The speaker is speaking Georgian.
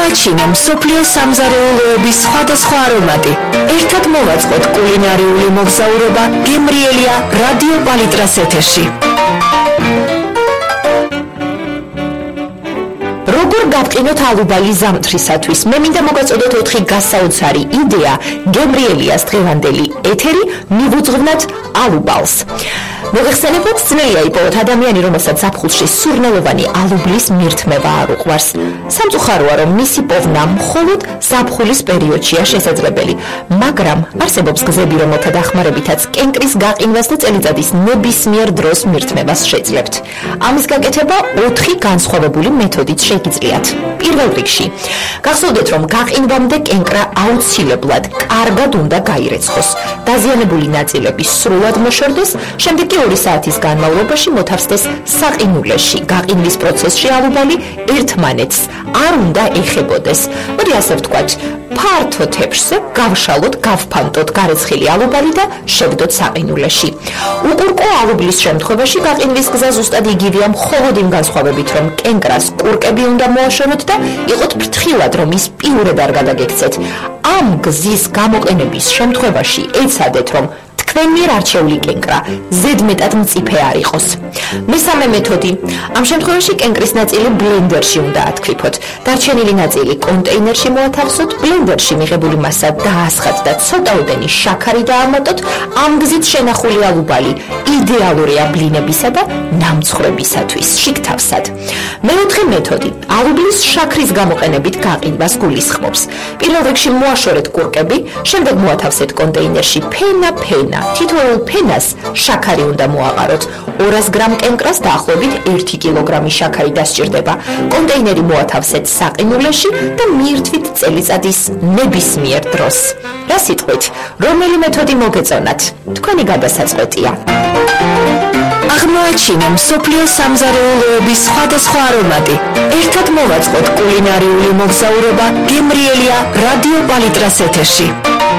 აღმოაჩინე მსოფლიოს სამზარეულოების სხვადასხვა არომატი. ერთად მოვაწყოთ კულინარიული მოგზაურობა გემრიელია რადიო პალიტრას ეთერში. როგორ გავყინოთ ალუბალი ზამთრისათვის? მე მინდა მოგაწოდოთ 4 გასაოცარი იდეა გემრიელიას დღევანდელი ეთერი მივუძღვნათ ალუბალს. მოგეხსენებათ, ძნელია იპოვოთ ადამიანი, რომელსაც ზაფხულში სურნელოვანი ალუბლის მირთმევა არ უყვარს. სამწუხაროა, რომ მისი პოვნა მხოლოდ ზაფხულის პერიოდშია შესაძლებელი, მაგრამ არსებობს გზები, რომელთა დახმარებითაც კენკრის გაყინვას და წელიწადის ნებისმიერ დროს მირთმევას შეძლებთ. ამის გაკეთება 4 განსხვავებული მეთოდით შეგიძლიათ. პირველ რიგში, გახსოვდეთ, რომ გაყინვამდე კენკრა აუცილებლად კარგად უნდა გაირეცხოს, დაზიანებული ნაწილები სრულად მოშორდეს, შემდეგ კი 2 საათის განმავლობაში მოთავსდეს საყინულეში. გაყინვის პროცესში ალუბალი ერთმანეთს არ უნდა ეხებოდეს. მოდი ასე ვთქვათ, ფართო თეფშზე გავშალოთ, გავფანტოთ გარეცხილი ალუბალი და შევდოთ საყინულეში. უკურკო ალუბლის შემთხვევაში გაყინვის გზა ზუსტად იგივეა, მხოლოდ იმ განსხვავებით, რომ კენკრას კურკები უნდა მოაშოროთ და იყოთ ფრთხილად, რომ ის პიურად არ გადაგექცეთ. ამ გზის გამოყენების შემთხვევაში ეცადეთ, რომ თქვენ მიერ არჩეული კენკრა ზედმეტად მწიფე არ იყოს. მესამე მეთოდი. ამ შემთხვევაში კენკრის ნაწილი ბლენდერში უნდა ათქიფოთ. დარჩენილი ნაწილი კონტეინერში მოათავსოთ, ბლენდერში მიღებული მასა დაასხათ და ცოტაოდენი შაქარი დაამატოთ. ამ გზით შენახული ალუბალი იდეალურია ბლინებისა და ნამცხრებისათვის შიგთავსად. მეოთხე მეთოდი. ალუბლის შაქრის გამოყენებით გაყინვას გულისხმობს. პირველ რიგში მოაშორეთ კურკები, შემდეგ მოათავსეთ კონტეინერში ფენა. თითოეულ ფენას შაქარი უნდა მოაყაროთ. 200 გრამ კენკრას დაახლოებით 1 კილოგრამი შაქარი დასჭირდება. კონტეინერი მოათავსეთ საყინულეში და მიირთვით წელიწადის ნებისმიერ დროს. რა სიტყვით, რომელი მეთოდი მოგეწონათ? თქვენი გადასაწყვეტია. აღმოაჩინე მსოფლიოს სამზარეულოების სხვადასხვა არომატი. ერთად მოვაწყოთ კულინარიული მოგზაურობა გემრიელია რადიო პალიტრას ეთერში.